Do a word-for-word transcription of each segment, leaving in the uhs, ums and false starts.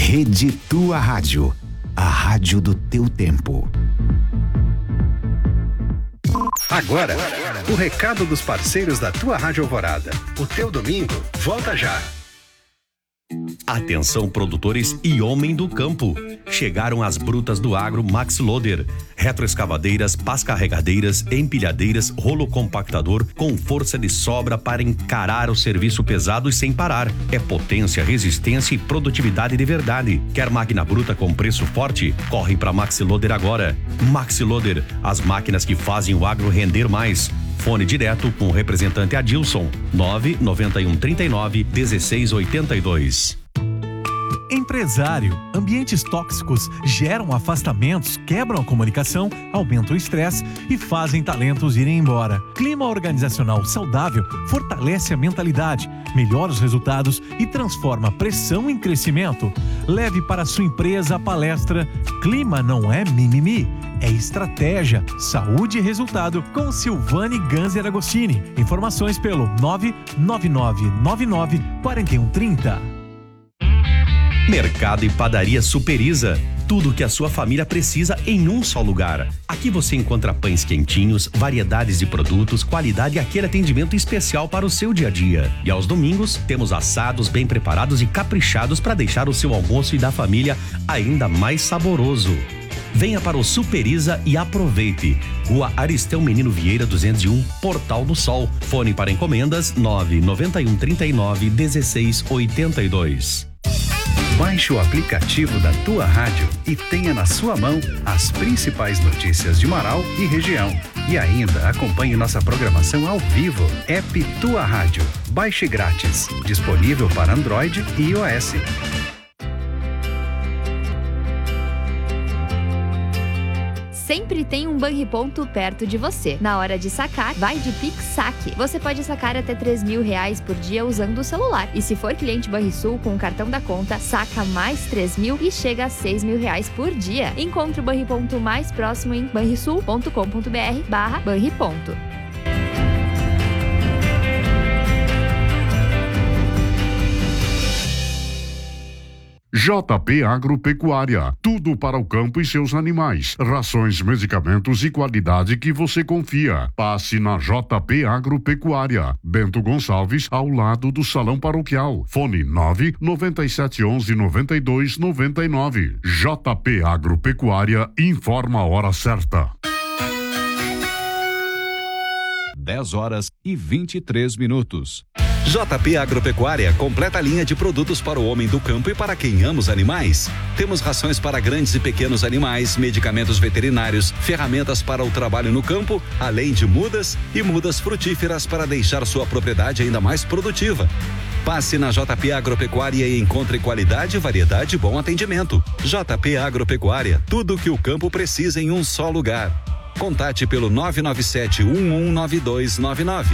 Rede Tua Rádio, a rádio do teu tempo. Agora, o recado dos parceiros da Tua Rádio Alvorada. O teu domingo volta já. Atenção, produtores e homem do campo. Chegaram as brutas do agro Max Loader. Retroescavadeiras, pás carregadeiras, empilhadeiras, rolo compactador com força de sobra para encarar o serviço pesado e sem parar. É potência, resistência e produtividade de verdade. Quer máquina bruta com preço forte? Corre para Max Loader agora. Max Loader, as máquinas que fazem o agro render mais. Fone direto com o representante Adilson, nove nove um três nove um seis oito dois. Empresário, ambientes tóxicos geram afastamentos, quebram a comunicação, aumentam o estresse e fazem talentos irem embora. Clima organizacional saudável fortalece a mentalidade, melhora os resultados e transforma pressão em crescimento. Leve para sua empresa a palestra Clima não é mimimi, é estratégia, saúde e resultado com Silvane Ganzer Agostini. Informações pelo nove nove nove nove nove quatro um três zero. Mercado e Padaria Superiza. Tudo o que a sua família precisa em um só lugar. Aqui você encontra pães quentinhos, variedades de produtos, qualidade e aquele atendimento especial para o seu dia a dia. E aos domingos, temos assados bem preparados e caprichados para deixar o seu almoço e da família ainda mais saboroso. Venha para o Superiza e aproveite. Rua Aristeu Menino Vieira duzentos e um, Portal do Sol. Fone para encomendas nove nove um três nove um seis oito dois. Baixe o aplicativo da Tua Rádio e tenha na sua mão as principais notícias de Marau e região. E ainda acompanhe nossa programação ao vivo. App Tua Rádio. Baixe grátis. Disponível para Android e iOS. Sempre tem um Banriponto perto de você. Na hora de sacar, vai de Pix Saque. Você pode sacar até três mil reais por dia usando o celular. E se for cliente Banrisul com o cartão da conta, saca mais três mil e chega a seis mil reais por dia. Encontre o Banriponto mais próximo em banrisul ponto com ponto br barra Banriponto. J P Agropecuária, tudo para o campo e seus animais, rações, medicamentos e qualidade que você confia. Passe na J P Agropecuária, Bento Gonçalves, ao lado do Salão Paroquial. Fone nove nove sete um um nove dois nove nove. J P Agropecuária informa a hora certa. dez horas e vinte e três minutos. J P Agropecuária completa a linha de produtos para o homem do campo e para quem ama os animais. Temos rações para grandes e pequenos animais, medicamentos veterinários, ferramentas para o trabalho no campo, além de mudas e mudas frutíferas para deixar sua propriedade ainda mais produtiva. Passe na J P Agropecuária e encontre qualidade, variedade e bom atendimento. J P Agropecuária, tudo o que o campo precisa em um só lugar. Contate pelo nove nove sete um um nove dois nove nove.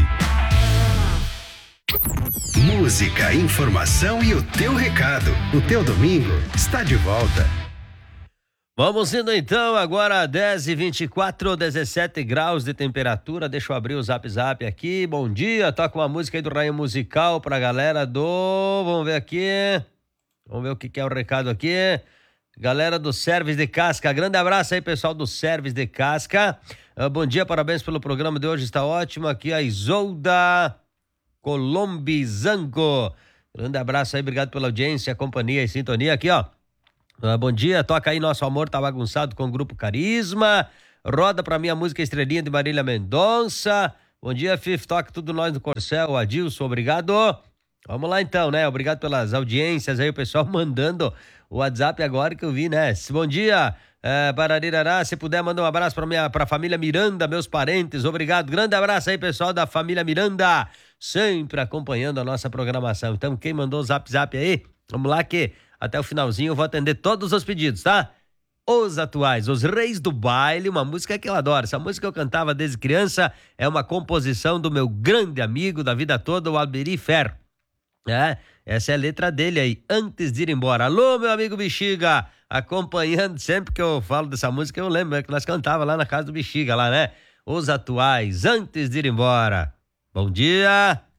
Música, informação e o teu recado. O teu domingo está de volta. Vamos indo então, agora dez e vinte e quatro, dezessete graus de temperatura. Deixa eu abrir o Zap Zap aqui. Bom dia, toca uma música aí do Raio Musical pra galera do... Vamos ver aqui. Vamos ver o que, que é o recado aqui. Galera do Service de Casca. Grande abraço aí, pessoal do Service de Casca. Uh, bom dia, parabéns pelo programa de hoje, está ótimo. Aqui a Isolda Colombizanco. Grande abraço aí, obrigado pela audiência, companhia e sintonia aqui, ó. Uh, bom dia, toca aí Nosso Amor Tá Bagunçado com o Grupo Carisma. Roda pra mim a música Estrelinha de Marília Mendonça. Bom dia, Fif, toca tudo nós no Corcel, Adilson, obrigado. Vamos lá então, né? Obrigado pelas audiências aí, o pessoal mandando o WhatsApp agora que eu vi, né? Bom dia, é, Bararirará, se puder mandar um abraço pra minha pra família Miranda, meus parentes, obrigado. Grande abraço aí, pessoal da família Miranda, sempre acompanhando a nossa programação. Então, quem mandou o Zap Zap aí, vamos lá que até o finalzinho eu vou atender todos os pedidos, tá? Os atuais, Os Reis do Baile, uma música que eu adoro. Essa música eu cantava desde criança, é uma composição do meu grande amigo da vida toda, o Alberi Ferro. É, essa é a letra dele aí, Antes de Ir Embora. Alô, meu amigo Bexiga, acompanhando, sempre que eu falo dessa música eu lembro, é que nós cantava lá na casa do Bexiga, lá, né? Os Atuais, Antes de Ir Embora. Bom dia.